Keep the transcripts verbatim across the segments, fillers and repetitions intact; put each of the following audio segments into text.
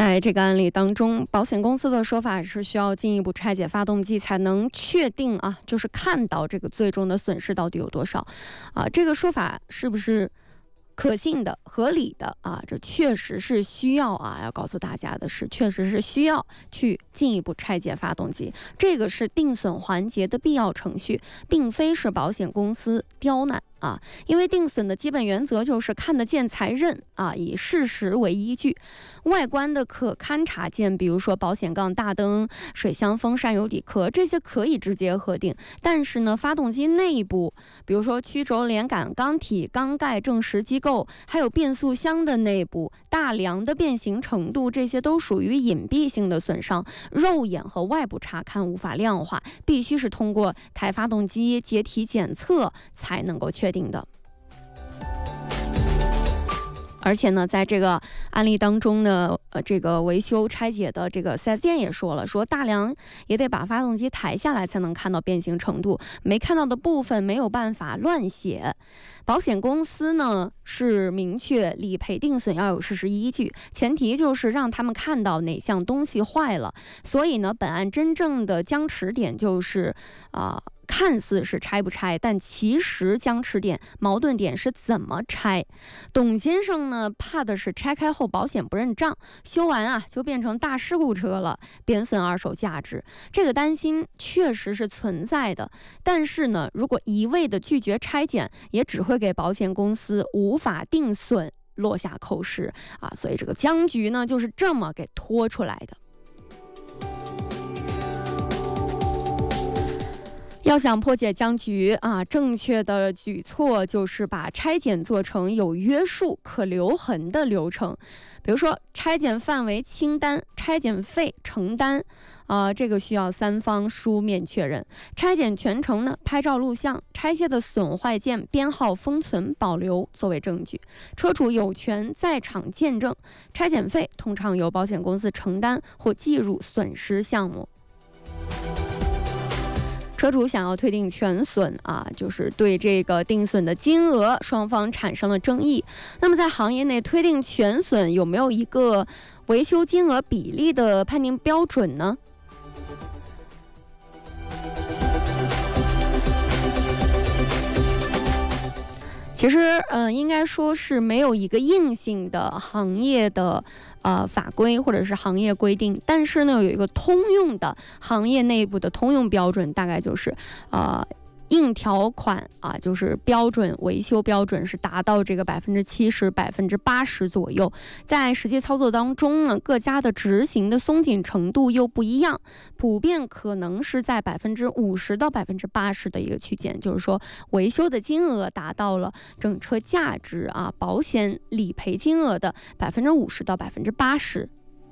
在这个案例当中，保险公司的说法是需要进一步拆解发动机才能确定啊，就是看到这个最终的损失到底有多少啊，这个说法是不是可信的、合理的啊？这确实是需要啊，要告诉大家的是，确实是需要去进一步拆解发动机，这个是定损环节的必要程序，并非是保险公司刁难啊。因为定损的基本原则就是看得见才认啊，以事实为依据。外观的可勘察件，比如说保险杠、大灯、水箱、风扇、油底壳，这些可以直接核定。但是呢，发动机内部，比如说曲轴、连杆、缸体、缸盖、正时机构，还有变速箱的内部、大梁的变形程度，这些都属于隐蔽性的损伤，肉眼和外部查看无法量化，必须是通过抬发动机解体检测才能够确定的。而且呢，在这个案例当中呢，呃，这个维修拆解的这个 四 S 店也说了，说大梁也得把发动机抬下来才能看到变形程度，没看到的部分没有办法乱写。保险公司呢是明确理赔定损要有事实依据，前提就是让他们看到哪项东西坏了。所以呢，本案真正的僵持点就是啊。呃看似是拆不拆，但其实僵持点、矛盾点是怎么拆。董先生呢，怕的是拆开后保险不认账，修完啊就变成大事故车了，贬损二手价值。这个担心确实是存在的，但是呢，如果一味的拒绝拆检，也只会给保险公司无法定损落下口实啊。所以这个僵局呢，就是这么给拖出来的。要想破解僵局啊，正确的举措就是把拆检做成有约束、可留痕的流程。比如说，拆检范围清单、拆检费承担，啊，这个需要三方书面确认。拆检全程呢，拍照录像，拆卸的损坏件编号封存保留作为证据。车主有权在场见证。拆检费通常由保险公司承担或计入损失项目。车主想要推定全损啊，就是对这个定损的金额双方产生了争议。那么在行业内推定全损有没有一个维修金额比例的判定标准呢？其实，嗯、呃，应该说是没有一个硬性的行业的呃法规或者是行业规定，但是呢，有一个通用的行业内部的通用标准，大概就是呃。硬条款啊，就是标准维修标准是达到这个百分之七十、百分之八十左右。在实际操作当中呢，各家的执行的松紧程度又不一样，普遍可能是在百分之五十到百分之八十的一个区间。就是说，维修的金额达到了整车价值啊，保险理赔金额的百分之五十到百分之八十。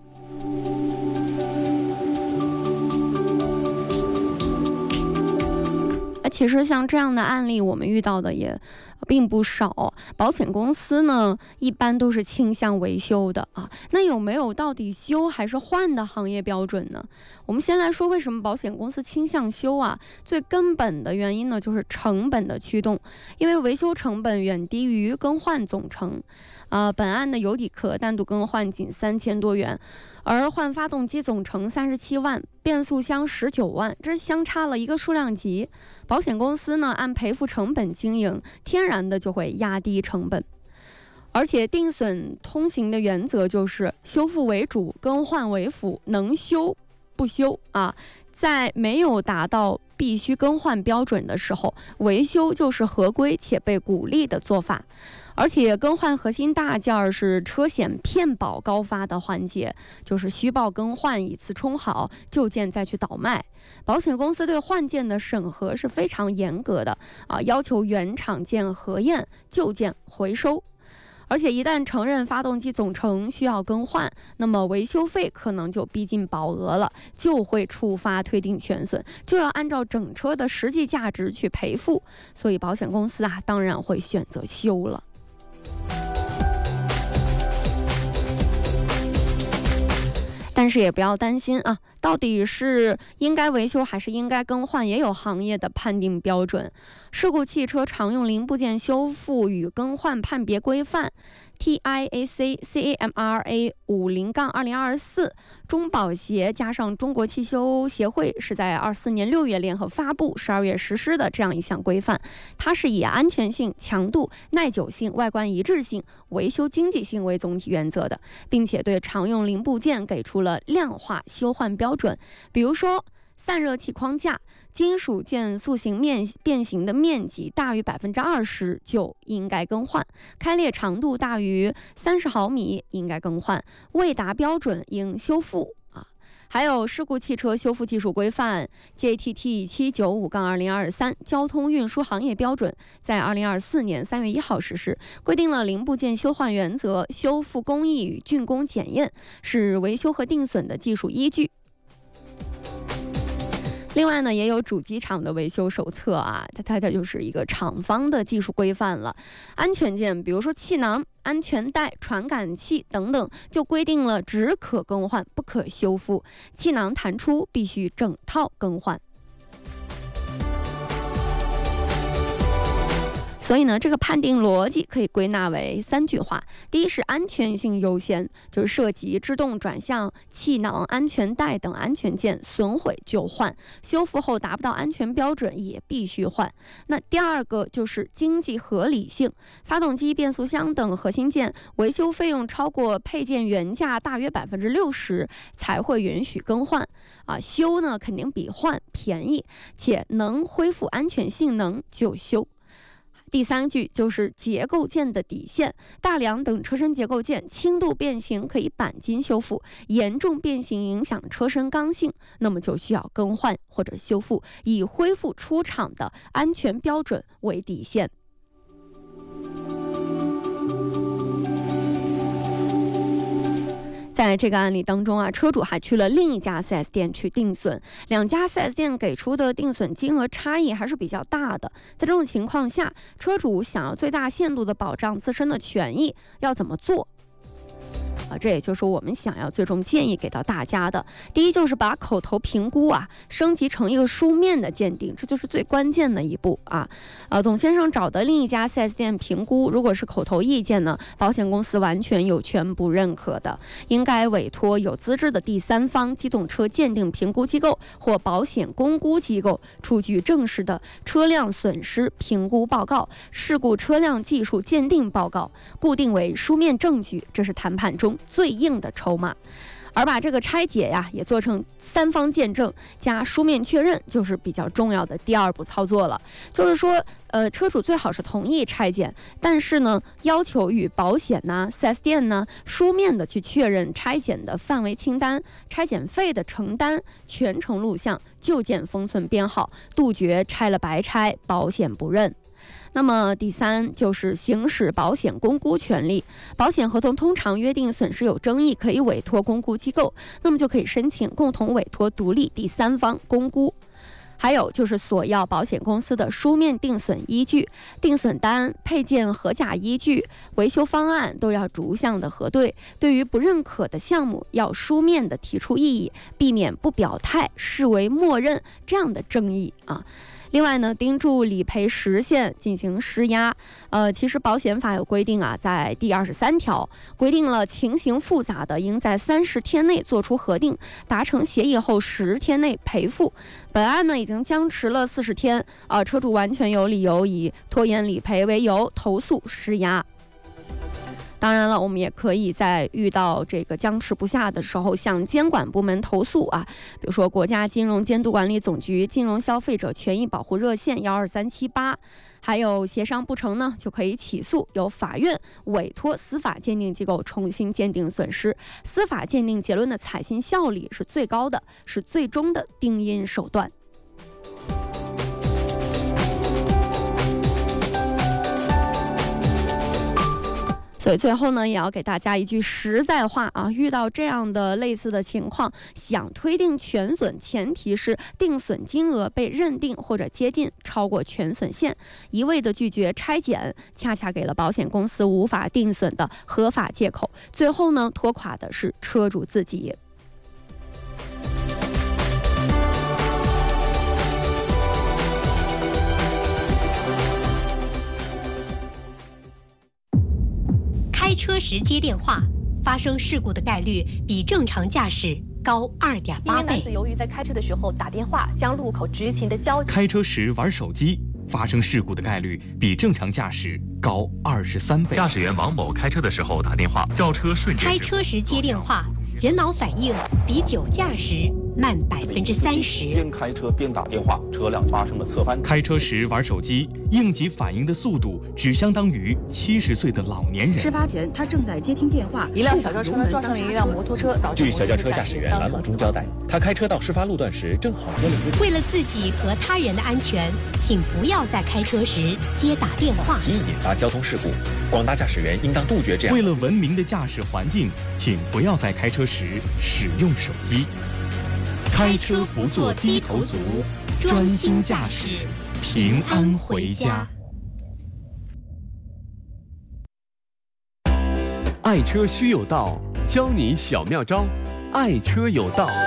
其实像这样的案例我们遇到的也并不少，保险公司呢一般都是倾向维修的啊。那有没有到底修还是换的行业标准呢？我们先来说为什么保险公司倾向修啊？最根本的原因呢就是成本的驱动，因为维修成本远低于更换总成。呃，本案的油底壳单独更换仅三千多元，而换发动机总成三十七万，变速箱十九万，这相差了一个数量级。保险公司呢按赔付成本经营，天然的就会压低成本。而且定损通行的原则就是修复为主，更换为辅，能修不修啊。在没有达到必须更换标准的时候，维修就是合规且被鼓励的做法。而且更换核心大件是车险骗保高发的环节，就是虚报更换，以次充好，旧件再去倒卖。保险公司对换件的审核是非常严格的啊，要求原厂件核验，旧件回收。而且一旦承认发动机总成需要更换，那么维修费可能就逼近保额了，就会触发推定全损，就要按照整车的实际价值去赔付。所以保险公司啊，当然会选择修了。但是也不要担心啊，到底是应该维修还是应该更换，也有行业的判定标准。事故汽车常用零部件修复与更换判别规范 T I A C C A M R A 五零杠二零二四，中保协加上中国汽修协会是在二四年六月联合发布，十二月实施的这样一项规范。它是以安全性、强度、耐久性、外观一致性、维修经济性为总体原则的，并且对常用零部件给出了量化修换标准。比如说，散热器框架、金属件塑形面变形的面积大于百分之二十就应该更换；开裂长度大于三十毫米应该更换；未达标准应修复啊。还有事故汽车修复技术规范 J T T 七九五杠二零二三交通运输行业标准，在二零二四年三月一号实施，规定了零部件修换原则、修复工艺与竣工检验，是维修和定损的技术依据。另外呢，也有主机厂的维修手册啊，它它它就是一个厂方的技术规范了。安全件，比如说气囊、安全带、传感器等等，就规定了只可更换，不可修复。气囊弹出必须整套更换。所以呢，这个判定逻辑可以归纳为三句话：第一是安全性优先，就是涉及制动转向、气囊、安全带等安全件损毁就换，修复后达不到安全标准也必须换。那第二个就是经济合理性，发动机、变速箱等核心件维修费用超过配件原价大约百分之六十才会允许更换啊，修呢肯定比换便宜，且能恢复安全性能就修。第三句就是结构件的底线，大梁等车身结构件轻度变形可以钣金修复，严重变形影响车身刚性，那么就需要更换或者修复，以恢复出厂的安全标准为底线。在这个案例当中啊，车主还去了另一家 四 S 店去定损，两家 四 S 店给出的定损金额差异还是比较大的。在这种情况下，车主想要最大限度的保障自身的权益，要怎么做？啊，这也就是我们想要最终建议给到大家的。第一，就是把口头评估啊升级成一个书面的鉴定，这就是最关键的一步啊。呃，董先生找的另一家 四 S 店评估，如果是口头意见呢，保险公司完全有权不认可的，应该委托有资质的第三方机动车鉴定评估机构或保险公估机构出具正式的车辆损失评估报告、事故车辆技术鉴定报告，固定为书面证据，这是谈判中最硬的筹码。而把这个拆解呀也做成三方见证加书面确认，就是比较重要的第二步操作了。就是说呃，车主最好是同意拆检，但是呢要求与保险呢 四 S 店呢书面的去确认拆检的范围清单、拆检费的承担、全程录像、旧件封存编号，杜绝拆了白拆，保险不认。那么第三就是行使保险公估权利，保险合同通常约定损失有争议可以委托公估机构，那么就可以申请共同委托独立第三方公估。还有就是索要保险公司的书面定损依据、定损单、配件核价依据、维修方案都要逐项的核对，对于不认可的项目要书面的提出异议，避免不表态视为默认这样的争议啊。另外呢，盯住理赔时限进行施压。呃，其实保险法有规定啊，在第二十三条规定了情形复杂的，应在三十天内做出核定，达成协议后十天内赔付。本案呢已经僵持了四十天，啊、呃，车主完全有理由以拖延理赔为由投诉施压。当然了，我们也可以在遇到这个僵持不下的时候向监管部门投诉啊，比如说国家金融监督管理总局金融消费者权益保护热线幺二三七八，还有协商不成呢，就可以起诉，由法院委托司法鉴定机构重新鉴定损失。司法鉴定结论的采信效力是最高的，是最终的定因手段。所以最后呢，也要给大家一句实在话啊，遇到这样的类似的情况，想推定全损，前提是定损金额被认定或者接近超过全损线，一味的拒绝拆检，恰恰给了保险公司无法定损的合法借口，最后呢，拖垮的是车主自己。 开车时接电话，发生事故的概率比正常驾驶高二点八倍。 一名男子由于在开车的时候打电话，将路口执勤的交警。 开车时玩手机，发生事故的概率比正常驾驶高二十三倍。 驾驶员王某开车的时候打电话，轿车瞬间。 开车时接电话，人脑反应比酒驾时慢百分之三十。 边开车边打电话，车辆发生了侧翻。 开车时玩手机，应急反应的速度只相当于七十岁的老年人。 事发前，他正在接听电话， 一辆小轿车呢撞上了一辆摩托车，导致据小轿车驾驶员蓝某忠交代，他开车到事发路段时正好接了一个。 为了自己和他人的安全，请不要在开车时接打电话， 极易引发交通事故。广大驾驶员应当杜绝这样。 为了文明的驾驶环境，请不要在开车时使用手机。开车不做低头族，专心驾驶，平安回家。 爱车须有道，教你小妙招，爱车有道。